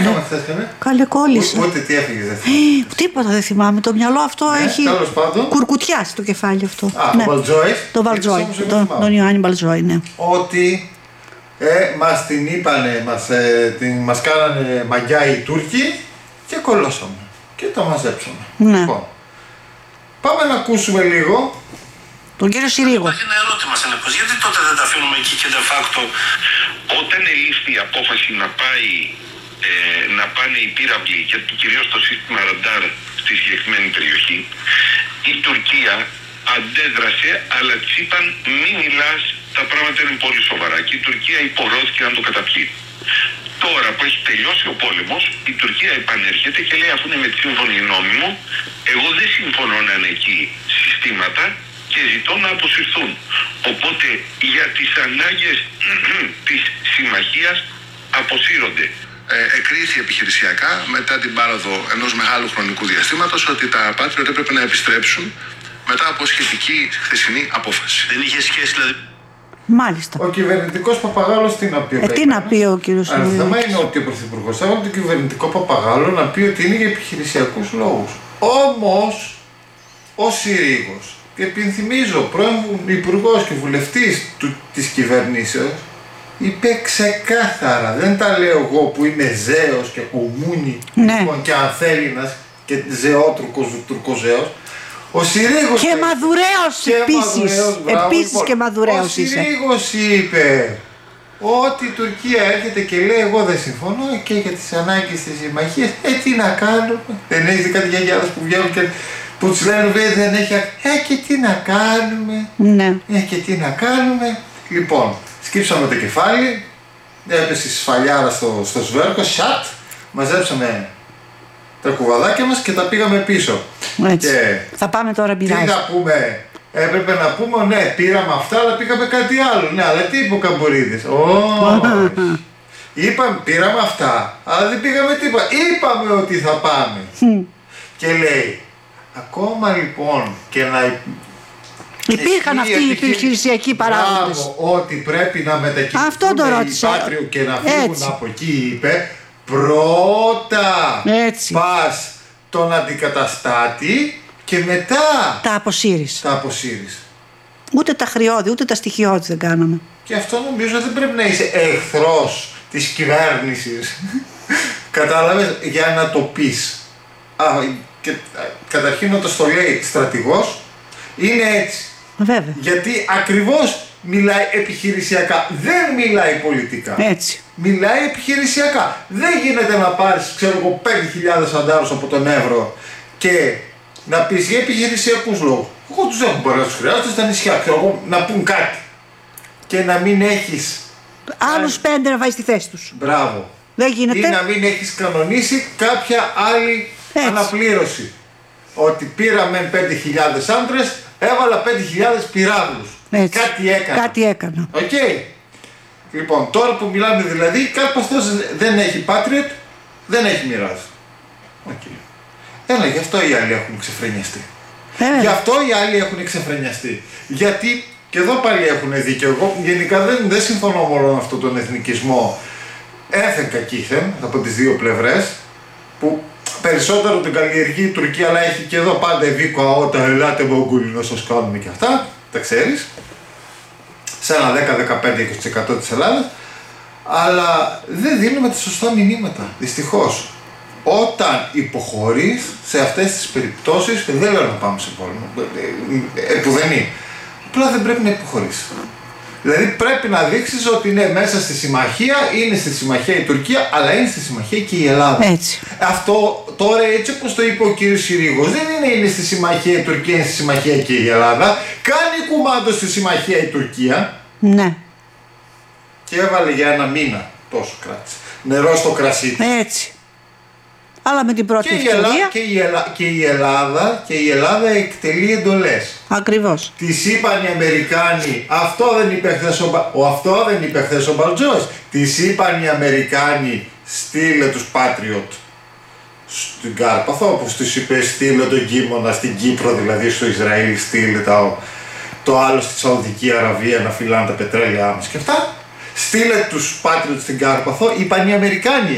είχαμε χθες κανένα? Καλέ, κόλλησα. Ούτε τι έφυγε, δεν θυμάμαι. Τίποτα δεν θυμάμαι. Το μυαλό αυτό έχει κουρκουτιάσει το κεφάλι αυτό. Ναι. Το Βαλτζόι. Τον Ιωάννη Μπαλτζόι, ναι. Ότι μας την είπανε, μας κάνανε μαγιά οι Τούρκοι και κολλώσαμε. Και τα μαζέψαμε. Ναι. Λοιπόν, πάμε να ακούσουμε λίγο τον κύριο Συρίγο. Υπάρχει ένα ερώτημα συνεπώς. Γιατί τότε δεν τα αφήνουμε εκεί και de facto όταν ελήφθη η απόφαση να πάνε οι πύραυλοι και κυρίως το σύστημα ραντάρ στη συγκεκριμένη περιοχή, η Τουρκία αντέδρασε, αλλά της είπαν μην μιλάς, τα πράγματα είναι πολύ σοβαρά, και η Τουρκία υποχρεώθηκε να το καταπιεί. Τώρα που έχει τελειώσει ο πόλεμος, η Τουρκία επανέρχεται και λέει αφού είναι με τη σύμφωνη γνώμη μου, εγώ δεν συμφωνώ να είναι εκεί συστήματα και ζητώ να αποσυρθούν. Οπότε για τις ανάγκες της συμμαχίας αποσύρονται. Εκρίθη επιχειρησιακά μετά την πάροδο ενός μεγάλου χρονικού διαστήματος ότι τα Patriot έπρεπε να επιστρέψουν μετά από σχετική χθεσινή απόφαση. Δεν είχε σχέση δηλαδή. Μάλιστα. ο κυβερνητικός Παπαγάλος τι να πει? Τι να πει ο κύριος Συρίγος? Το θέμα είναι ότι ο Πρωθυπουργός έβαλε τον κυβερνητικό Παπαγάλο να πει ότι είναι για επιχειρησιακούς λόγους. Όμως ο Συρίγος, και επιθυμίζω πρώην υπουργός και βουλευτής της κυβερνήσεως, είπε ξεκάθαρα, δεν τα λέω εγώ που είμαι ζέος και κομμούνι, ναι, λοιπόν, και ανθέληνας και ζεότουρκος, τουρκοζέος. Ο Συρίγος και Μαδουρέος επίσης και Μαδουρέος είσαι. Ο Συρίγος είπε ότι η Τουρκία έρχεται και λέει εγώ δεν συμφωνώ και για τις ανάγκες της συμμαχίας, τι να κάνουμε? Δεν έχεις δει κάτι γιαγιάδες που βγαίνουν και που τους λένε δεν έχει, και τι να κάνουμε? Ναι. Και τι να κάνουμε? Λοιπόν, σκύψαμε το κεφάλι, έπεσε η σφαλιάρα στο σβέρκο, σατ, μαζέψαμε τα κουβαδάκια μας και τα πήγαμε πίσω. Έτσι. Και θα πάμε τώρα πειράζει. Τι να πούμε, έπρεπε να πούμε, ναι, πήραμε αυτά, αλλά πήγαμε κάτι άλλο. Ναι, αλλά τι είπε ο Καμπουρίδης? Είπαμε, πήραμε αυτά, αλλά δεν πήγαμε τίποτα. Είπαμε ότι θα πάμε. Και λέει, ακόμα λοιπόν και να υπήρχαν αυτοί οι επιχειρησιακοί παράγοντες. Ότι πρέπει να μετακινηθούν οι Patriot και να φύγουν από εκεί, είπε, πρώτα πας τον αντικαταστάτη και μετά τα αποσύρεις. Ούτε τα χρειώδη, ούτε τα στοιχειώδη δεν κάναμε. Και αυτό νομίζω δεν πρέπει να είσαι εχθρός της κυβέρνησης. Κατάλαβες, για να το πεις. Και καταρχήν όταν το λέει στρατηγός είναι έτσι. Βέβαια. Γιατί ακριβώς μιλάει επιχειρησιακά, δεν μιλάει πολιτικά. Έτσι. Μιλάει επιχειρησιακά. Δεν γίνεται να πάρεις, ξέρω εγώ, 5.000 αντάρους από τον Εύρο και να πεις για επιχειρησιακούς λόγους. Εγώ τους έχω, μπορεί να τους χρειάζεται στα νησιά, ξέρω εγώ, να πούν κάτι. Και να μην έχεις άλλους 5 να βάζεις στη θέση τους. Μπράβο. Δεν γίνεται. Ή να μην έχεις κανονίσει κάποια άλλη αναπλήρωση. Ότι πήραμε 5.000 άντρες, έβαλα 5.000 πυράβλους. Κάτι έκανα. Οκ. Λοιπόν, τώρα που μιλάμε δηλαδή, κάποιος αυτός δεν έχει Patriot, δεν έχει μοιράζει. Έλα, γι' αυτό οι άλλοι έχουν ξεφρενιαστεί. Γι' αυτό οι άλλοι έχουν ξεφρενιαστεί. Γιατί, και εδώ πάλι έχουν δίκιο, εγώ γενικά δεν συμφωνώ μόνο με αυτόν τον εθνικισμό έθεν κακήθεν από τις δύο πλευρές, που περισσότερο την καλλιεργεί η Τουρκία, αλλά έχει και εδώ πάντα ευήκο αότα, ελάτε Μογγούλοι να σας κάνουμε και αυτά, τα ξέρεις, σε ένα 10-15-20% της Ελλάδας, αλλά δεν δίνουμε τα σωστά μηνύματα, δυστυχώς. Όταν υποχωρείς σε αυτές τις περιπτώσεις, δεν λέω να πάμε σε πόλεμο, επουδενή, απλά δεν πρέπει να υποχωρήσεις. Δηλαδή πρέπει να δείξεις ότι είναι μέσα στη συμμαχία, είναι στη συμμαχία η Τουρκία, αλλά είναι στη συμμαχία και η Ελλάδα. Έτσι. Αυτό τώρα, έτσι όπως το είπε ο κύριος Συρίγος, δεν είναι στη συμμαχία η Τουρκία, είναι στη συμμαχία και η Ελλάδα. Κάνει κουμάντο στη συμμαχία η Τουρκία. Ναι. Και έβαλε για ένα μήνα, τόσο κράτησε, νερό στο κρασί. Έτσι. Αλλά με την πρώτη ευκαιρία. Και η Ελλάδα εκτελεί εντολές. Ακριβώς. Της είπαν οι Αμερικάνοι, αυτό δεν είπε χθες ο Μπαλτζόης. Της είπαν οι Αμερικάνοι, στείλε τους Patriot στην Κάρπαθο, όπως τους είπε στείλε τον Κίμωνα στην Κύπρο, δηλαδή στο Ισραήλ, στείλε το άλλο στη Σαουδική Αραβία να φυλάνε τα πετρέλαιά μας και αυτά. Στείλε τους Patriot στην Κάρπαθο, είπαν οι Αμερικάνοι.